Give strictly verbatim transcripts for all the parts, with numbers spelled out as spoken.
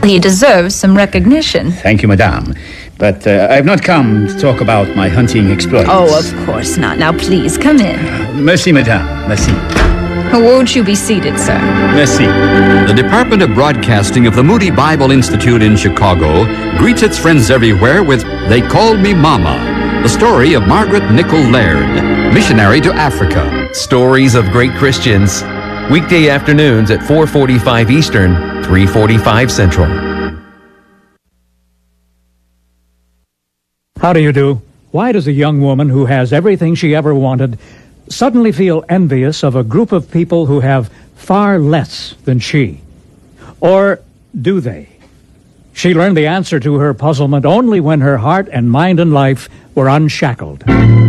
He deserves some recognition. Thank you, madame. But uh, I've not come to talk about my hunting exploits. Oh, of course not. Now, please, come in. Uh, merci, madame. Merci. Won't you be seated, sir? Merci. The Department of Broadcasting of the Moody Bible Institute in Chicago greets its friends everywhere with They Called Me Mama, the story of Margaret Nichol Laird, missionary to Africa. Stories of Great Christians. Weekday afternoons at four forty-five Eastern, three forty-five Central. How do you do? Why does a young woman who has everything she ever wanted suddenly feel envious of a group of people who have far less than she? Or do they? She learned the answer to her puzzlement only when her heart and mind and life were unshackled.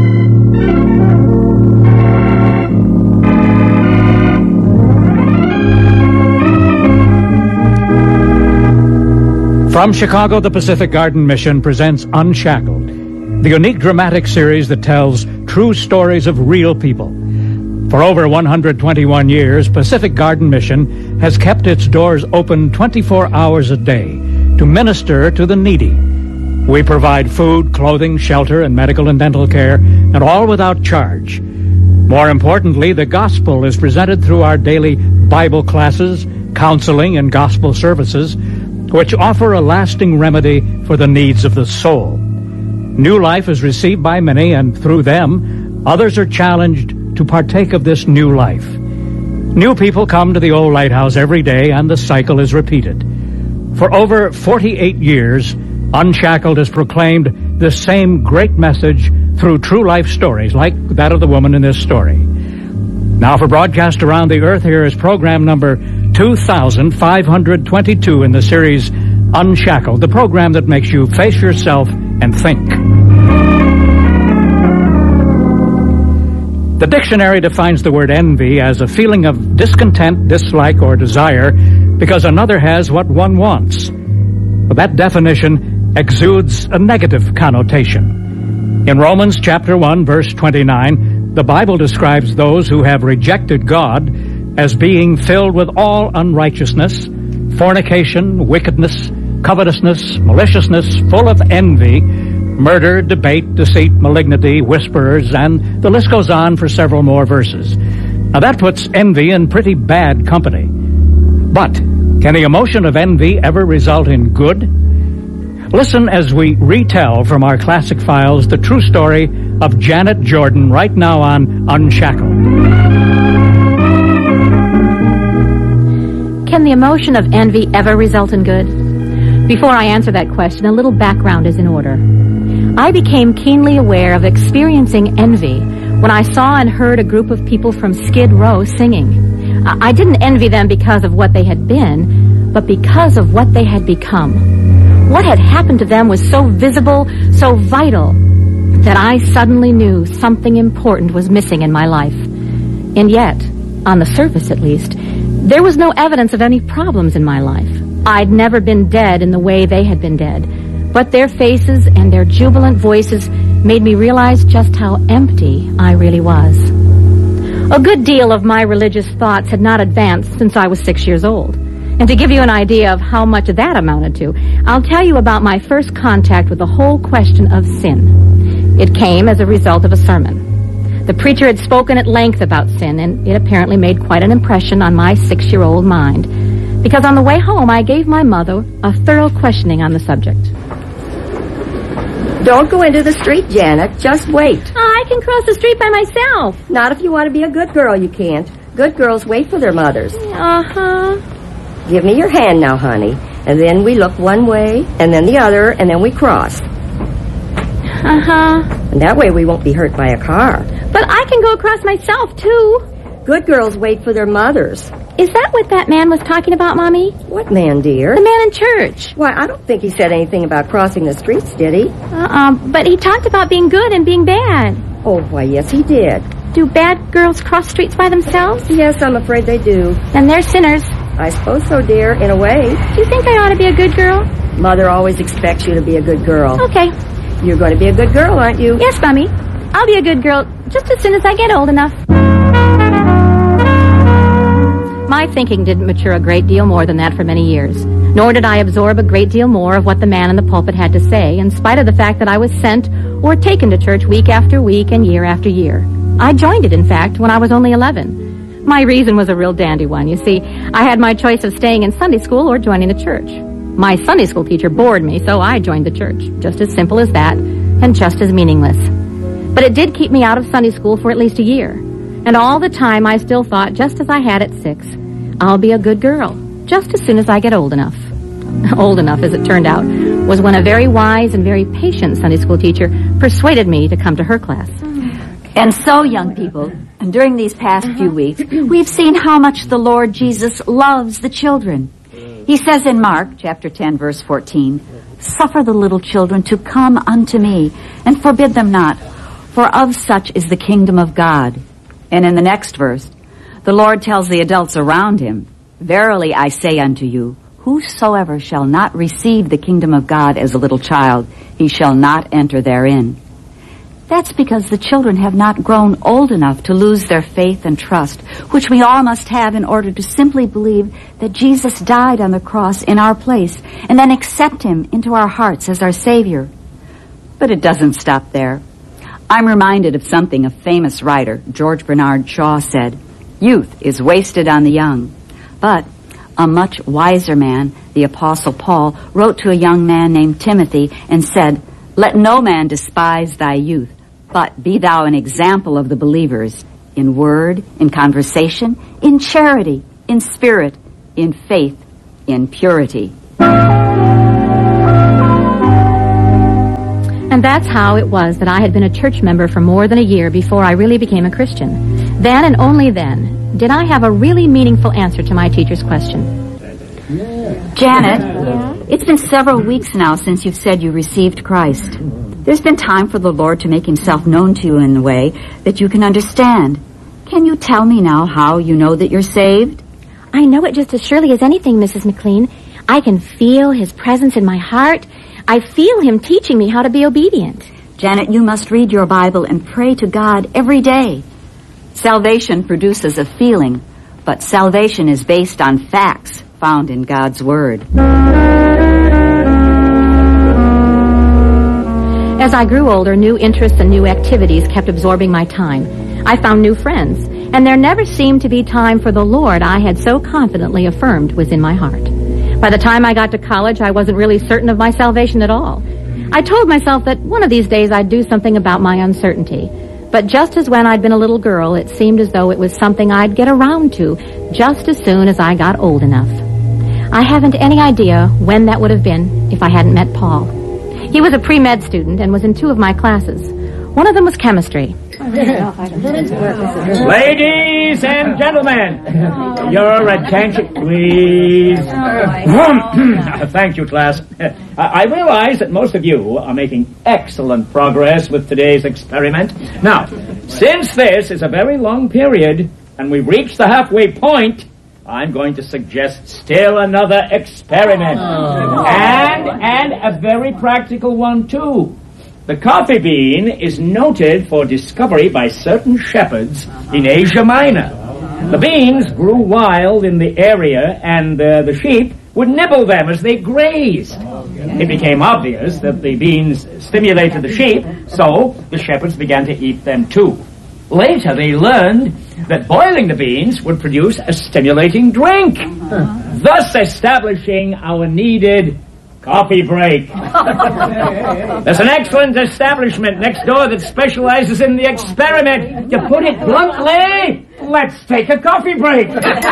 From Chicago, the Pacific Garden Mission presents Unshackled, the unique dramatic series that tells true stories of real people. For over one hundred twenty-one years, Pacific Garden Mission has kept its doors open twenty-four hours a day to minister to the needy. We provide food, clothing, shelter, and medical and dental care, and all without charge. More importantly, the gospel is presented through our daily Bible classes, counseling, and gospel services, which offer a lasting remedy for the needs of the soul. New life is received by many, and through them, others are challenged to partake of this new life. New people come to the old lighthouse every day, and the cycle is repeated. For over forty-eight years, Unshackled has proclaimed the same great message through true life stories, like that of the woman in this story. Now, for broadcast around the earth, here is program number two thousand five hundred twenty-two in the series Unshackled, the program that makes you face yourself and think. The dictionary defines the word envy as a feeling of discontent, dislike, or desire because another has what one wants. But that definition exudes a negative connotation. In Romans chapter one, verse twenty-nine, the Bible describes those who have rejected God as being filled with all unrighteousness, fornication, wickedness, covetousness, maliciousness, full of envy, murder, debate, deceit, malignity, whisperers, and the list goes on for several more verses. Now that puts envy in pretty bad company. But can the emotion of envy ever result in good? Listen as we retell from our classic files the true story of Janet Jordan right now on Unshackled. Can the emotion of envy ever result in good? Before I answer that question, a little background is in order. I became keenly aware of experiencing envy when I saw and heard a group of people from Skid Row singing. I didn't envy them because of what they had been, but because of what they had become. What had happened to them was so visible, so vital, that I suddenly knew something important was missing in my life. And yet, on the surface at least, there was no evidence of any problems in my life. I'd never been dead in the way they had been dead, but their faces and their jubilant voices made me realize just how empty I really was. A good deal of my religious thoughts had not advanced since I was six years old. And to give you an idea of how much that amounted to, I'll tell you about my first contact with the whole question of sin. It came as a result of a sermon. The preacher had spoken at length about sin, and it apparently made quite an impression on my six-year-old mind, because on the way home I gave my mother a thorough questioning on the subject. Don't go into the street, Janet. Just wait. Oh, I can cross the street by myself. Not if you want to be a good girl, you can't. Good girls wait for their mothers. Uh-huh. Give me your hand now, honey. And then we look one way, and then the other, and then we cross. Uh-huh. And that way we won't be hurt by a car. But I can go across myself, too. Good girls wait for their mothers. Is that what that man was talking about, Mommy? What man, dear? The man in church. Why, I don't think he said anything about crossing the streets, did he? Uh-uh, but he talked about being good and being bad. Oh, why, yes, he did. Do bad girls cross streets by themselves? Yes, I'm afraid they do. Then they're sinners. I suppose so, dear, in a way. Do you think I ought to be a good girl? Mother always expects you to be a good girl. Okay. You're going to be a good girl, aren't you? Yes, Mommy. I'll be a good girl just as soon as I get old enough. My thinking didn't mature a great deal more than that for many years. Nor did I absorb a great deal more of what the man in the pulpit had to say, in spite of the fact that I was sent or taken to church week after week and year after year. I joined it, in fact, when I was only eleven. My reason was a real dandy one. You see, I had my choice of staying in Sunday school or joining the church. My Sunday school teacher bored me, so I joined the church. Just as simple as that, and just as meaningless. But it did keep me out of Sunday school for at least a year. And all the time I still thought, just as I had at six, I'll be a good girl, just as soon as I get old enough. Old enough, as it turned out, was when a very wise and very patient Sunday school teacher persuaded me to come to her class. And so, young people, during these past few weeks, we've seen how much the Lord Jesus loves the children. He says in Mark, chapter ten, verse fourteen, "Suffer the little children to come unto me, and forbid them not, for of such is the kingdom of God." And in the next verse, the Lord tells the adults around him, "Verily I say unto you, whosoever shall not receive the kingdom of God as a little child, he shall not enter therein." That's because the children have not grown old enough to lose their faith and trust, which we all must have in order to simply believe that Jesus died on the cross in our place, and then accept him into our hearts as our Savior. But it doesn't stop there. I'm reminded of something a famous writer, George Bernard Shaw, said, "Youth is wasted on the young." But a much wiser man, the Apostle Paul, wrote to a young man named Timothy and said, "Let no man despise thy youth, but be thou an example of the believers in word, in conversation, in charity, in spirit, in faith, in purity." And that's how it was that I had been a church member for more than a year before I really became a Christian. Then and only then did I have a really meaningful answer to my teacher's question. Janet, yeah? It's been several weeks now since you've said you received Christ. There's been time for the Lord to make himself known to you in a way that you can understand. Can you tell me now how you know that you're saved? I know it just as surely as anything, Missus McLean. I can feel his presence in my heart. I feel him teaching me how to be obedient. Janet, you must read your Bible and pray to God every day. Salvation produces a feeling, but salvation is based on facts found in God's Word. As I grew older, new interests and new activities kept absorbing my time. I found new friends, and there never seemed to be time for the Lord I had so confidently affirmed was in my heart. By the time I got to college, I wasn't really certain of my salvation at all. I told myself that one of these days I'd do something about my uncertainty. But just as when I'd been a little girl, it seemed as though it was something I'd get around to just as soon as I got old enough. I haven't any idea when that would have been if I hadn't met Paul. He was a pre-med student and was in two of my classes. One of them was chemistry. Ladies and gentlemen, your attention, please. Thank you, class. I realize that most of you are making excellent progress with today's experiment. Now, since this is a very long period and we've reached the halfway point, I'm going to suggest still another experiment. Oh. And, and a very practical one, too. The coffee bean is noted for discovery by certain shepherds in Asia Minor. The beans grew wild in the area, and uh, the sheep would nibble them as they grazed. It became obvious that the beans stimulated the sheep, so the shepherds began to eat them too. Later, they learned that boiling the beans would produce a stimulating drink, thus establishing our needed coffee break. There's an excellent establishment next door that specializes in the experiment. To put it bluntly, let's take a coffee break.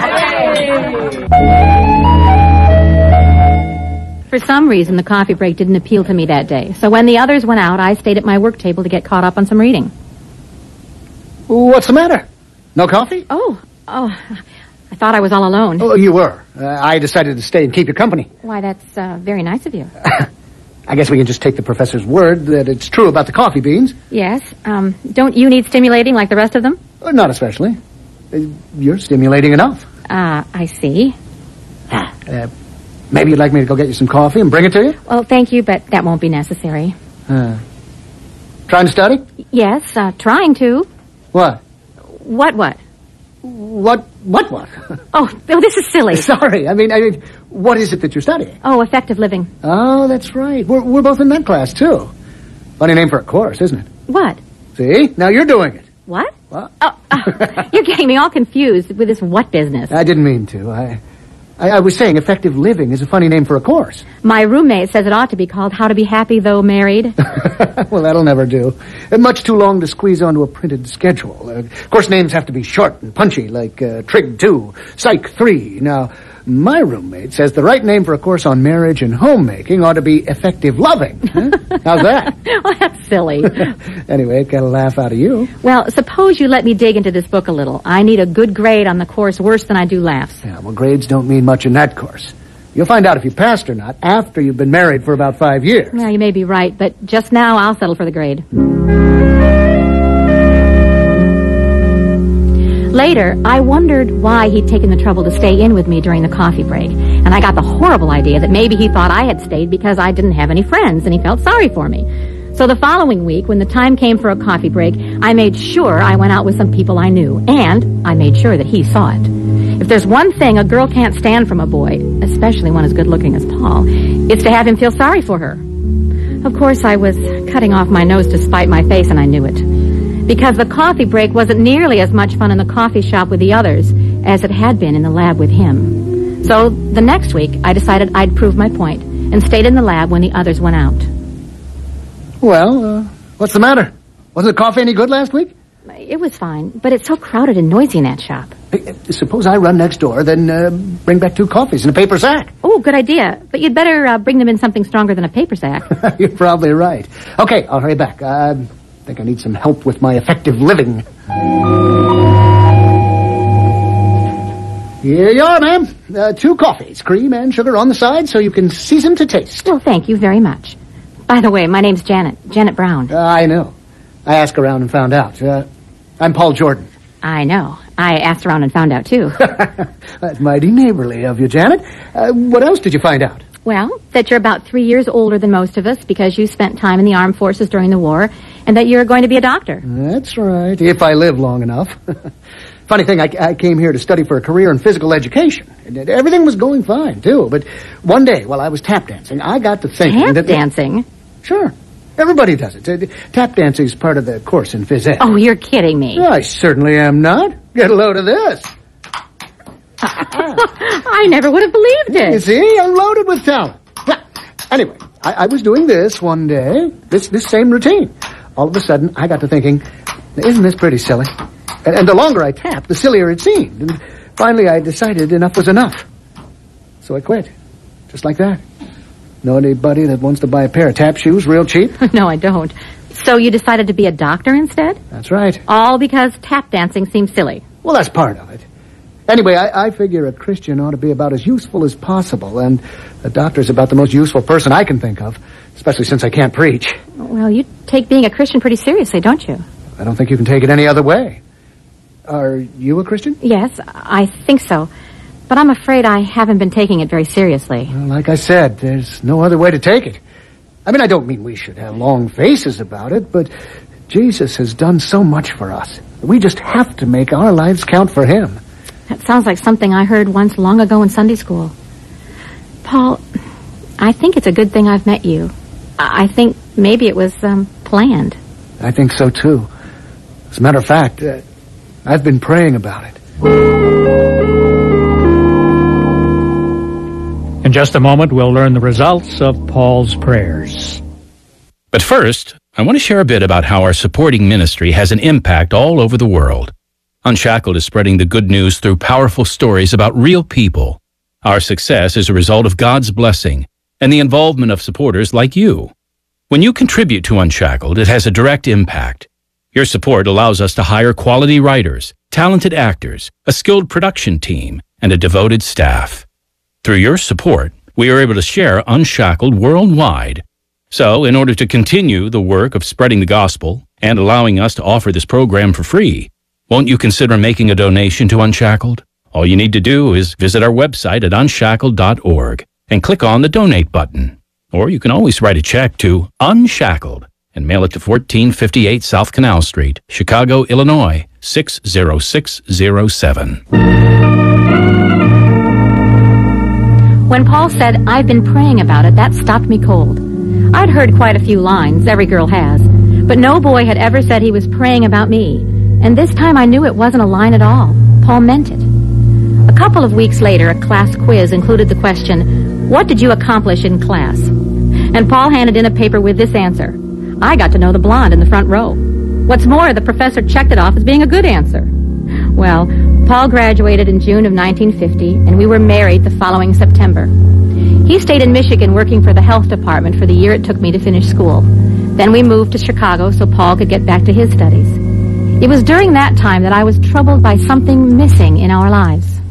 For some reason, the coffee break didn't appeal to me that day. So when the others went out, I stayed at my work table to get caught up on some reading. What's the matter? No coffee? Oh, oh, I thought I was all alone. Oh, you were. Uh, I decided to stay and keep you company. Why, that's uh, very nice of you. I guess we can just take the professor's word that it's true about the coffee beans. Yes. Um, don't you need stimulating like the rest of them? Uh, not especially. Uh, you're stimulating enough. Ah, uh, I see. Uh, maybe you'd like me to go get you some coffee and bring it to you? Well, thank you, but that won't be necessary. Uh, trying to study? Yes, uh, trying to. What? What, what? what, what, what? Oh, oh, this is silly. Sorry, I mean, I mean, what is it that you're studying? Oh, effective living. Oh, that's right. We're, we're both in that class, too. Funny name for a course, isn't it? What? See? Now you're doing it. What? What? Oh, oh, you're getting me all confused with this what business. I didn't mean to. I, I, I was saying effective living is a funny name for a course. My roommate says it ought to be called How to Be Happy Though Married. Well, that'll never do. Uh, Much too long to squeeze onto a printed schedule. Uh, course names have to be short and punchy, like uh, Trig two, Psych three. Now, my roommate says the right name for a course on marriage and homemaking ought to be effective loving. Huh? How's that? Well, that's silly. Anyway, it got a laugh out of you. Well, suppose you let me dig into this book a little. I need a good grade on the course worse than I do laughs. Yeah, well, grades don't mean much in that course. You'll find out if you passed or not after you've been married for about five years. Well, you may be right, but just now I'll settle for the grade. Later, I wondered why he'd taken the trouble to stay in with me during the coffee break, and I got the horrible idea that maybe he thought I had stayed because I didn't have any friends, and he felt sorry for me. So the following week, when the time came for a coffee break, I made sure I went out with some people I knew, and I made sure that he saw it. If there's one thing a girl can't stand from a boy, especially one as good-looking as Paul, it's to have him feel sorry for her. Of course, I was cutting off my nose to spite my face, and I knew it. Because the coffee break wasn't nearly as much fun in the coffee shop with the others as it had been in the lab with him. So the next week, I decided I'd prove my point and stayed in the lab when the others went out. Well, uh, what's the matter? Wasn't the coffee any good last week? It was fine, but it's so crowded and noisy in that shop. Hey, suppose I run next door, then uh, bring back two coffees in a paper sack. Oh, good idea. But you'd better uh, bring them in something stronger than a paper sack. You're probably right. Okay, I'll hurry back. Uh, I think I need some help with my effective living. Here you are, ma'am. Uh, two coffees, cream and sugar on the side so you can season to taste. Well, thank you very much. By the way, my name's Janet, Janet Brown. Uh, I know. I asked around and found out. Uh, I'm Paul Jordan. I know. I asked around and found out, too. That's mighty neighborly of you, Janet. Uh, what else did you find out? Well, that you're about three years older than most of us because you spent time in the armed forces during the war, and that you're going to be a doctor. That's right, if I live long enough. Funny thing, I, I came here to study for a career in physical education. And everything was going fine, too. But one day, while I was tap dancing, I got to thinking tap that... Tap dancing? Sure. Everybody does it. Uh, tap dancing is part of the course in phys ed. Oh, you're kidding me. I certainly am not. Get a load of this. I never would have believed it. You see, I'm loaded with talent. Well, anyway, I, I was doing this one day, this this same routine. All of a sudden, I got to thinking, isn't this pretty silly? And, and the longer I tapped, the sillier it seemed. And finally, I decided enough was enough. So I quit, just like that. Know anybody that wants to buy a pair of tap shoes real cheap? No, I don't. So you decided to be a doctor instead? That's right. All because tap dancing seems silly. Well, that's part of it. Anyway, I, I figure a Christian ought to be about as useful as possible, and a doctor's about the most useful person I can think of, especially since I can't preach. Well, you take being a Christian pretty seriously, don't you? I don't think you can take it any other way. Are you a Christian? Yes, I think so. But I'm afraid I haven't been taking it very seriously. Well, like I said, there's no other way to take it. I mean, I don't mean we should have long faces about it, but Jesus has done so much for us. We just have to make our lives count for him. That sounds like something I heard once long ago in Sunday school. Paul, I think it's a good thing I've met you. I think maybe it was um, planned. I think so, too. As a matter of fact, uh, I've been praying about it. In just a moment, we'll learn the results of Paul's prayers. But first, I want to share a bit about how our supporting ministry has an impact all over the world. Unshackled is spreading the good news through powerful stories about real people. Our success is a result of God's blessing and the involvement of supporters like you. When you contribute to Unshackled, it has a direct impact. Your support allows us to hire quality writers, talented actors, a skilled production team, and a devoted staff. Through your support, we are able to share Unshackled worldwide. So, in order to continue the work of spreading the gospel and allowing us to offer this program for free, won't you consider making a donation to Unshackled? All you need to do is visit our website at unshackled dot org and click on the Donate button. Or you can always write a check to Unshackled, and mail it to fourteen fifty-eight South Canal Street, Chicago, Illinois, six zero six zero seven. When Paul said, "I've been praying about it," that stopped me cold. I'd heard quite a few lines, every girl has, but no boy had ever said he was praying about me. And this time I knew it wasn't a line at all. Paul meant it. A couple of weeks later, a class quiz included the question, "What did you accomplish in class?" And Paul handed in a paper with this answer. I got to know the blonde in the front row. What's more, the professor checked it off as being a good answer. Well, Paul graduated in June of nineteen fifty, and we were married the following September. He stayed in Michigan working for the health department for the year it took me to finish school. Then we moved to Chicago so Paul could get back to his studies. It was during that time that I was troubled by something missing in our lives.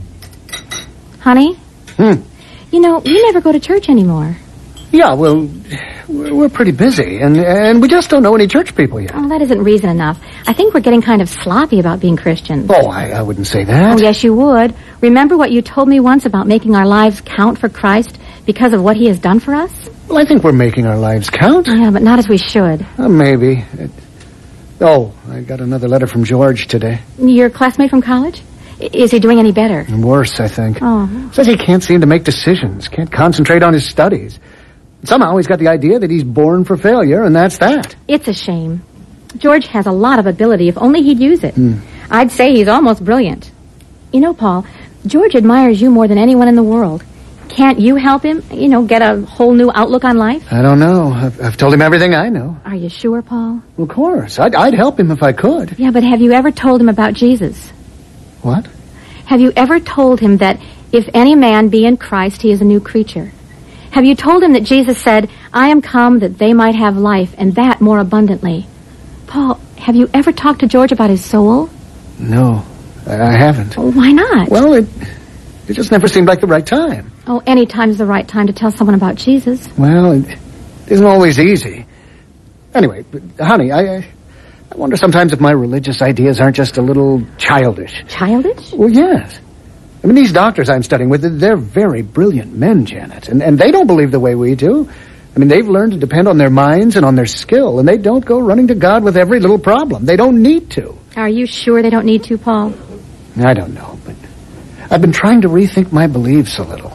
Honey? Hmm. You know, we never go to church anymore. Yeah, well, we're pretty busy, and and we just don't know any church people yet. Oh, that isn't reason enough. I think we're getting kind of sloppy about being Christians. Oh, I, I wouldn't say that. Oh, yes, you would. Remember what you told me once about making our lives count for Christ because of what he has done for us? Well, I think we're making our lives count. Yeah, but not as we should. Uh, maybe. It, oh, I got another letter from George today. Your classmate from college? I- is he doing any better? Worse, I think. Oh. Says he can't seem to make decisions, can't concentrate on his studies. Somehow he's got the idea that he's born for failure, and that's that. It's a shame. George has a lot of ability if only he'd use it. Hmm. I'd say he's almost brilliant. You know, Paul, George admires you more than anyone in the world. Can't you help him, you know, get a whole new outlook on life? I don't know. I've, I've told him everything I know. Are you sure, Paul? Of course. I'd, I'd help him if I could. Yeah, but have you ever told him about Jesus? What? Have you ever told him that if any man be in Christ, he is a new creature? Have you told him that Jesus said, "I am come that they might have life, and that more abundantly"? Paul, have you ever talked to George about his soul? No, I, I haven't. Oh, why not? Well, it, it just never seemed like the right time. Oh, any time's the right time to tell someone about Jesus. Well, it isn't always easy. Anyway, honey, I, I I wonder sometimes if my religious ideas aren't just a little childish. Childish? Well, yes. I mean, these doctors I'm studying with, they're very brilliant men, Janet, and, and they don't believe the way we do. I mean, they've learned to depend on their minds and on their skill, and they don't go running to God with every little problem. They don't need to. Are you sure they don't need to, Paul? I don't know, but I've been trying to rethink my beliefs a little.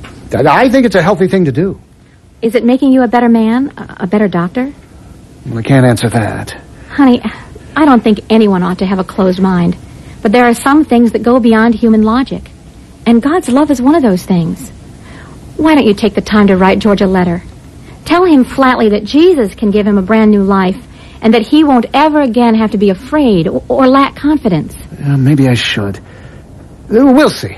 I think it's a healthy thing to do. Is it making you a better man, a better doctor? Well, I can't answer that. Honey, I don't think anyone ought to have a closed mind. But there are some things that go beyond human logic. And God's love is one of those things. Why don't you take the time to write George a letter? Tell him flatly that Jesus can give him a brand new life and that he won't ever again have to be afraid or, or lack confidence. Uh, maybe I should. Uh, We'll see.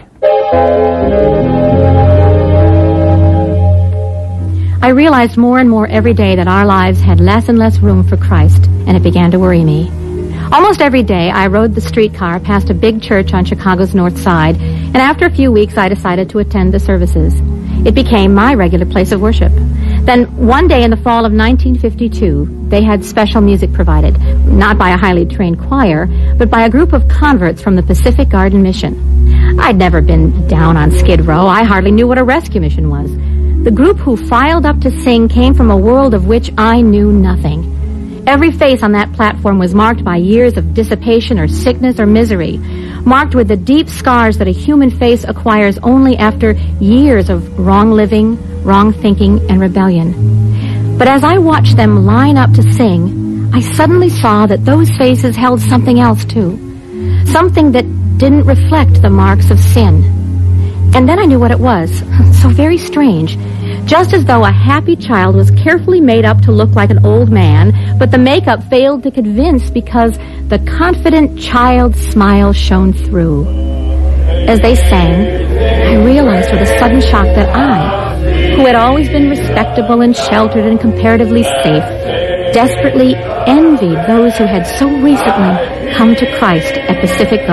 I realized more and more every day that our lives had less and less room for Christ, and it began to worry me. Almost every day, I rode the streetcar past a big church on Chicago's north side, and after a few weeks, I decided to attend the services. It became my regular place of worship. Then, one day in the fall of nineteen fifty-two, they had special music provided, not by a highly trained choir, but by a group of converts from the Pacific Garden Mission. I'd never been down on Skid Row. I hardly knew what a rescue mission was. The group who filed up to sing came from a world of which I knew nothing. Every face on that platform was marked by years of dissipation or sickness or misery, marked with the deep scars that a human face acquires only after years of wrong living, wrong thinking, and rebellion. But as I watched them line up to sing, I suddenly saw that those faces held something else too, something that didn't reflect the marks of sin. And then I knew what it was. So very strange. Just as though a happy child was carefully made up to look like an old man, but the makeup failed to convince because the confident child's smile shone through. As they sang, I realized with a sudden shock that I, who had always been respectable and sheltered and comparatively safe, desperately envied those who had so recently come to Christ at Pacific Garden.